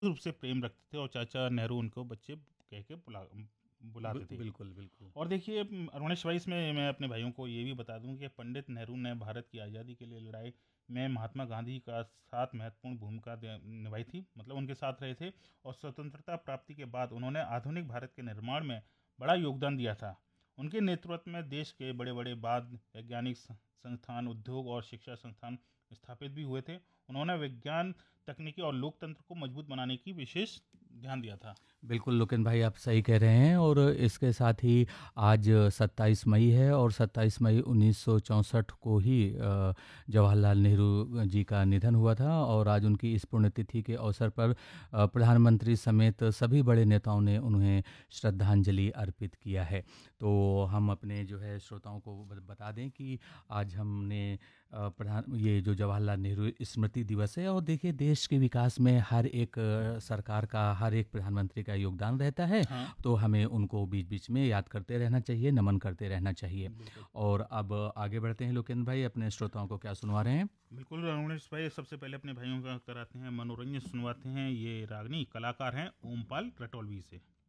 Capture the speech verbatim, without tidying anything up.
रूप से प्रेम रखते थे और चाचा नेहरू उनको बच्चे कह के बुला बि बुलाते थे। बिल्कुल, बिल्कुल। और देखिए उम, उन्नीस सौ बाईस में मैं अपने भाइयों को ये भी बता दूँ कि पंडित नेहरू ने भारत की आज़ादी के लिए लड़ाई में महात्मा गांधी का साथ महत्वपूर्ण भूमिका दे निभाई थी, मतलब उनके साथ रहे थे और स्वतंत्रता प्राप्ति के बाद उन्होंने आधुनिक भारत के निर्माण में बड़ा योगदान दिया था। उनके नेतृत्व में देश के बड़े-बड़े बाद वैज्ञानिक स संस्थान, उद्योग और शिक्षा संस्थान स्थापित भी हुए थे। उन्होंने विज्ञान, तकनीकी और लोकतंत्र को मजबूत बनाने की विशेष ध्यान दिया था। बिल्कुल लोकेन भाई आप सही कह रहे हैं और इसके साथ ही आज सत्ताईस मई है और सत्ताईस मई उन्नीस सौ चौंसठ को ही अ, जवाहरलाल नेहरू जी का निधन हुआ था और आज उनकी इस पुण्यतिथि के अवसर पर अ, प्रधानमंत्री समेत सभी बड़े नेताओं ने उन्हें श्रद्धांजलि अर्पित किया है। तो हम अपने जो है श्रोताओं को ब- बता दें कि आज हमने अ, प्रधान ये जो जवाहरलाल नेहरू स्मृति दिवस है और देखिए देश के विकास में हर एक अ, सरकार का हर एक प्रधानमंत्री का योगदान रहता है। हाँ, तो हमें उनको बीच बीच में याद करते रहना चाहिए, नमन करते रहना चाहिए। बिल्कुल। और अब आगे बढ़ते हैं लोकेंद्र भाई, अपने श्रोताओं को क्या सुनवा रहे हैं? बिल्कुल, रमेश भाई सबसे पहले अपने भाइयों का कराते हैं मनोरंजन सुनवाते हैं। ये रागनी कलाकार हैं ओमपाल रटौलवी से।